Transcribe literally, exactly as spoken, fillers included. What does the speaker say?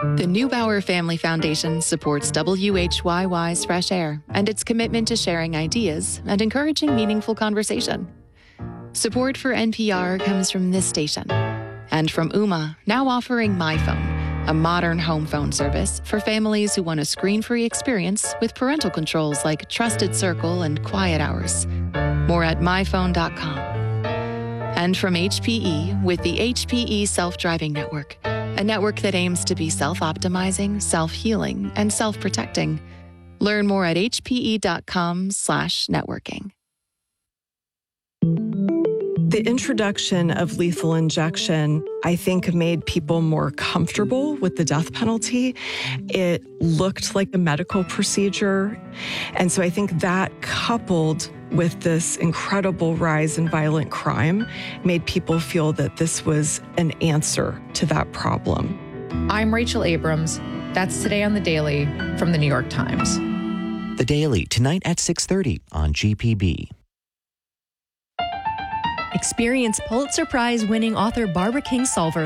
The Neubauer Family Foundation supports W H Y Y's Fresh Air and its commitment to sharing ideas and encouraging meaningful conversation. Support for N P R comes from this station and from Ooma, now offering MyPhone, a modern home phone service for families who want a screen-free experience with parental controls like Trusted Circle and Quiet Hours. More at my phone dot com. And from H P E with the H P E Self-Driving Network, a network that aims to be self-optimizing, self-healing, and self-protecting. Learn more at H P E dot com slash networking. The introduction of lethal injection, I think, made people more comfortable with the death penalty. It looked like a medical procedure. And so I think that, coupled with this incredible rise in violent crime, made people feel that this was an answer to that problem. I'm Rachel Abrams. That's Today on the Daily from the New York Times. The Daily, tonight at six thirty on G P B. Experience Pulitzer Prize winning author Barbara Kingsolver